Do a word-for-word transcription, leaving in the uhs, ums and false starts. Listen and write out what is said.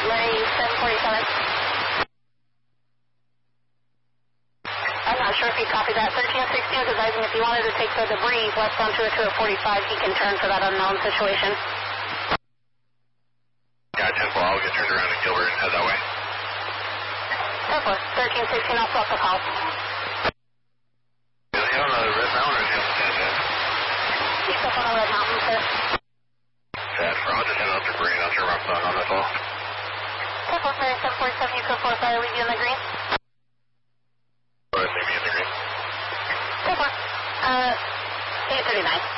Larry seven forty-seven. I'm not sure if he copied that. thirteen sixteen is advising if you wanted to take the debris westbound to a two forty-five, he can turn for that unknown situation. Yeah, ten four, I'll get turned around in Gilbert and head that way. ten four, thirteen sixteen, I'll swap the call. Is he on the Red Mountain or is he on the Sand Jet? He's up on the Red Mountain, sir. ten four, I'll just head out to Green. I'll turn around on, on that call. ten four, Larry seven forty-seven, you could force I leave you in the green. All right, leave me in the green. ten four, uh, eight thirty-nine.